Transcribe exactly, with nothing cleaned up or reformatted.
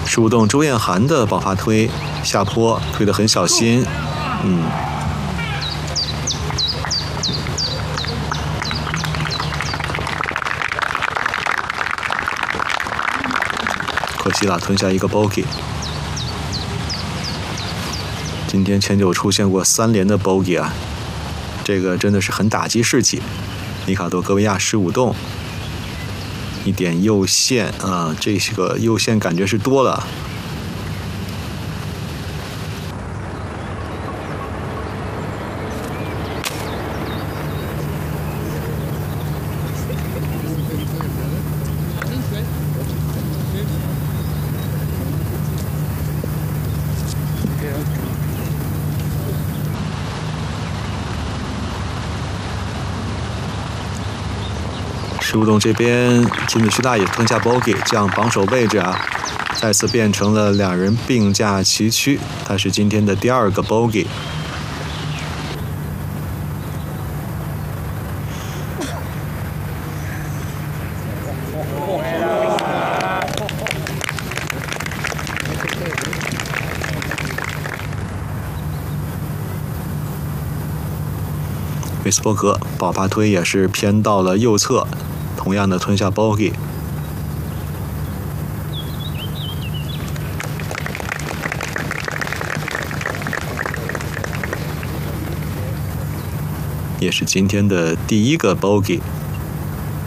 十五洞周艳涵的爆发推，下坡推得很小心，嗯。可惜了，吞下一个 bogey。今天前九出现过三连的 bogey 啊，这个真的是很打击士气。尼卡多戈维亚十五洞，一点右线啊，这个右线感觉是多了。十五洞这边，金子旭大也吞下 bogey， 这样榜首位置啊，再次变成了两人并驾齐驱。他是今天的第二个 bogey。维斯伯格爆发推也是偏到了右侧，同样的吞下 bogey。也是今天的第一个 bogey。